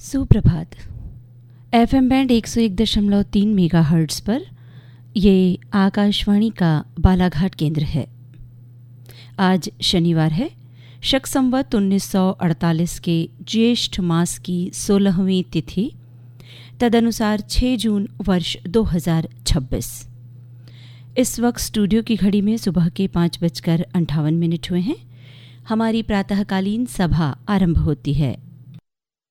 सुप्रभात। FM band 101.3 megahertz पर ये आकाशवाणी का बालाघाट केंद्र है। आज शनिवार है, शक संवत 1948 के ज्येष्ठ मास की 16वीं तिथि, तदनुसार 6 जून वर्ष 2026। इस वक्त स्टूडियो की घड़ी में सुबह के 5:58 हुए हैं। हमारी प्रातःकालीन सभा आरंभ होती है।